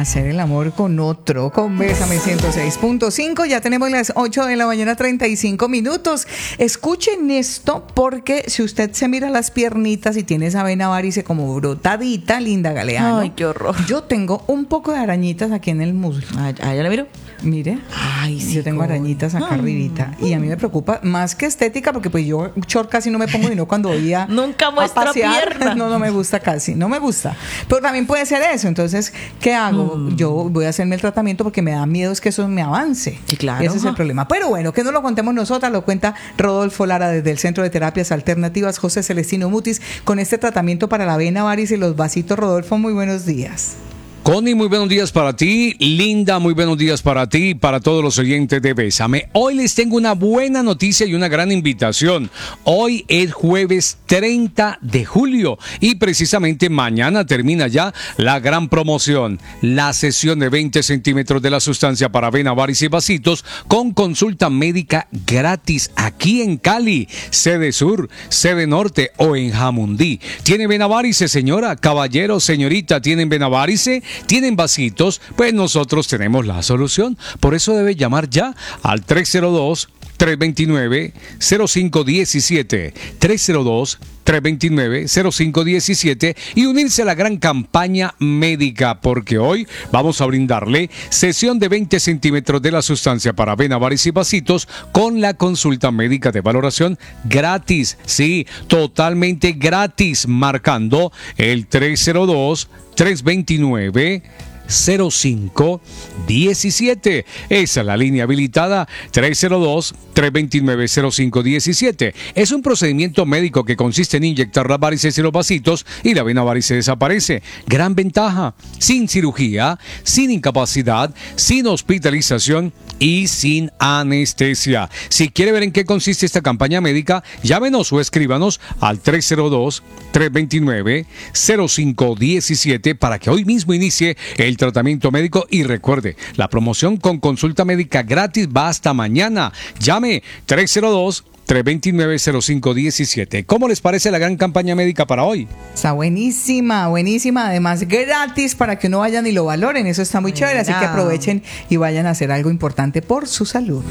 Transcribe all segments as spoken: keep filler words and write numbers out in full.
hacer el amor con otro, con Bésame ciento seis punto cinco. Ya tenemos las ocho de la mañana, treinta y cinco minutos. Escuchen esto, porque si usted se mira las piernitas y tiene esa vena varice como brotadita, Linda Galeano. Ay, qué horror. Yo tengo un poco de arañitas aquí en el muslo. Ah, ya la miro. Mire, ay, sí, yo tengo arañitas acá arribita y a mí me preocupa más que estética, porque pues yo short casi no me pongo, y no cuando voy a nunca muestra a pasear, pierna. no, no me gusta casi, no me gusta. Pero también puede ser eso. Entonces, ¿qué hago? Mm. Yo voy a hacerme el tratamiento porque me da miedo es que eso me avance. Sí, claro. Ese es el problema. Pero bueno, que no lo contemos nosotras, lo cuenta Rodolfo Lara desde el Centro de Terapias Alternativas José Celestino Mutis con este tratamiento para la vena varice y los vasitos. Rodolfo, muy buenos días. Connie, muy buenos días para ti. Linda, muy buenos días para ti y para todos los oyentes de Bésame. Hoy les tengo una buena noticia y una gran invitación. Hoy es jueves treinta de julio y precisamente mañana termina ya la gran promoción. La sesión de veinte centímetros de la sustancia para vena, varice y vasitos con consulta médica gratis aquí en Cali, sede sur, sede norte o en Jamundí. ¿Tiene vena varice, señora, caballero, señorita? ¿Tienen vena varice? ¿Tienen vasitos? Pues nosotros tenemos la solución. Por eso debe llamar ya al tres cero dos, tres dos nueve, cero cinco uno siete, tres cero dos, tres dos nueve, cero cinco uno siete y unirse a la gran campaña médica, porque hoy vamos a brindarle sesión de veinte centímetros de la sustancia para vena, varice y vasitos con la consulta médica de valoración gratis. Sí, totalmente gratis, marcando el tres cero dos, tres dos nueve, cero cinco uno siete. Esa es la línea habilitada, tres cero dos, tres dos nueve, cero cinco uno siete. Es un procedimiento médico que consiste en inyectar las varices y los vasitos y la vena varice desaparece. Gran ventaja, sin cirugía, sin incapacidad, sin hospitalización y sin anestesia. Si quiere ver en qué consiste esta campaña médica, llámenos o escríbanos al tres cero dos, tres dos nueve, cero cinco uno siete para que hoy mismo inicie el tratamiento médico. Y recuerde, la promoción con consulta médica gratis va hasta mañana. Llame tres cero dos, tres dos nueve, cero cinco uno siete. ¿Cómo les parece la gran campaña médica para hoy? Está buenísima, buenísima. Además, gratis para que no vayan y lo valoren. Eso está muy chévere. Así que aprovechen y vayan a hacer algo importante por su salud.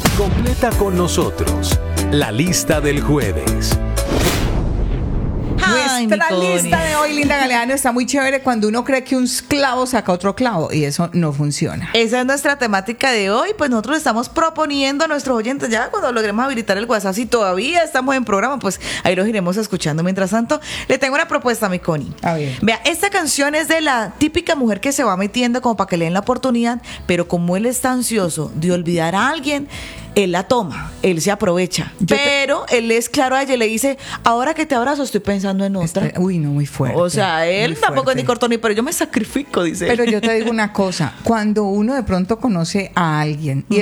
Completa con nosotros la lista del jueves. Nuestra lista de hoy, Linda Galeano, está muy chévere cuando uno cree que un clavo saca otro clavo y eso no funciona. Esa es nuestra temática de hoy. Pues nosotros estamos proponiendo a nuestros oyentes, ya cuando logremos habilitar el WhatsApp, si todavía estamos en programa, pues ahí los iremos escuchando. Mientras tanto, le tengo una propuesta, mi Connie. A ver. Vea, esta canción es de la típica mujer que se va metiendo como para que le den la oportunidad, pero como él está ansioso de olvidar a alguien, él la toma, él se aprovecha. Yo pero te... él es claro a ella y le dice, ahora que te abrazo estoy pensando en otra. Este, uy, no, muy fuerte. O sea, él tampoco es ni corto ni, pero yo me sacrifico, dice. Pero yo te digo una cosa, cuando uno de pronto conoce a alguien y